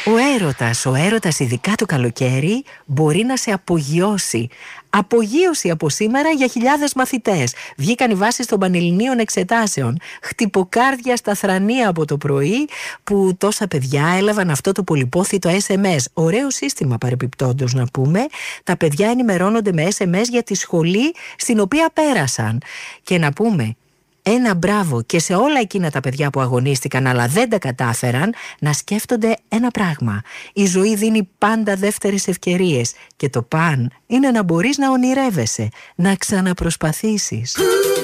Ο έρωτας ειδικά το καλοκαίρι μπορεί να σε απογειώσει. Απογείωση από σήμερα για χιλιάδες μαθητές. Βγήκαν οι βάσεις των πανελληνίων εξετάσεων. Χτυποκάρδια στα θρανία από το πρωί που τόσα παιδιά έλαβαν αυτό το πολυπόθητο SMS. Ωραίο σύστημα παρεπιπτόντως να πούμε. Τα παιδιά ενημερώνονται με SMS για τη σχολή στην οποία πέρασαν. Και να πούμε ένα μπράβο και σε όλα εκείνα τα παιδιά που αγωνίστηκαν αλλά δεν τα κατάφεραν, να σκέφτονται ένα πράγμα. Η ζωή δίνει πάντα δεύτερες ευκαιρίες και το παν είναι να μπορείς να ονειρεύεσαι, να ξαναπροσπαθήσεις.